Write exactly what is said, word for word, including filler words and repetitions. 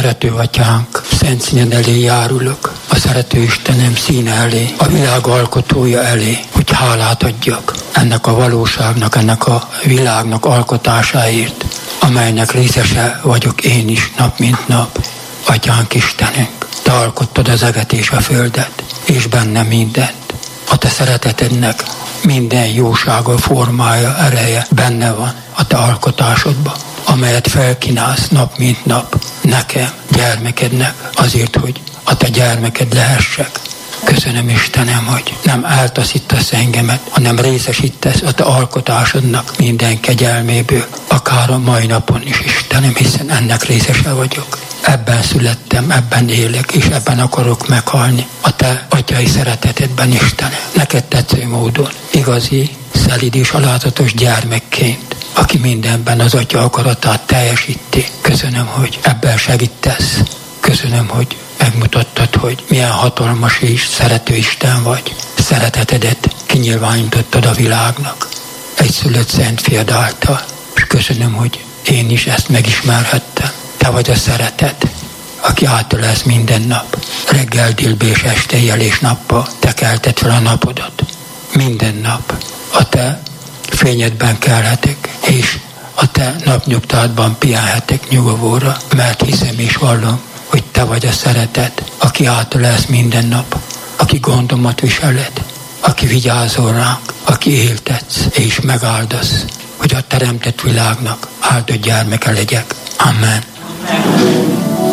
Szerető Atyánk, szent színed elé járulok, a szerető Istenem színe elé, a világ alkotója elé, hogy hálát adjak ennek a valóságnak, ennek a világnak alkotásáért, amelynek részese vagyok én is nap mint nap. Atyánk Istenünk, te alkottad az eget és a földet, és benne mindent. A te szeretetednek minden jósága, formája, ereje benne van a te alkotásodban, amelyet felkínálsz nap mint nap nekem, gyermekednek, azért, hogy a te gyermeked lehessek. Köszönöm Istenem, hogy nem eltaszítasz engemet, hanem részesítesz a te alkotásodnak minden kegyelméből, akár a mai napon is, Istenem, hiszen ennek részese vagyok. Ebben születtem, ebben élek, és ebben akarok meghalni. A te atyai szeretetedben, Istenem, neked tetsző módon, igazi, szelíd és alázatos gyermekként, aki mindenben az atya akaratát teljesíti. Köszönöm, hogy ebben segítesz. Köszönöm, hogy megmutattad, hogy milyen hatalmas és szerető Isten vagy. Szeretetedet kinyilvánítottad a világnak egy szülött szent fiad által. És köszönöm, hogy én is ezt megismerhettem. Te vagy a szeretet, aki átölelsz minden nap. Reggel, délbe és este, éjjel és nappal te kelted fel a napodat. Minden nap a te fényedben kelhetek, és a te napnyugtádban pihenhetek nyugovóra, mert hiszem és vallom, hogy te vagy a szeretet, aki átölelsz minden nap, aki gondomat viseled, aki vigyázol ránk, aki éltetsz és megáldasz, hogy a teremtett világnak áldott gyermeke legyek. Amen. Amen.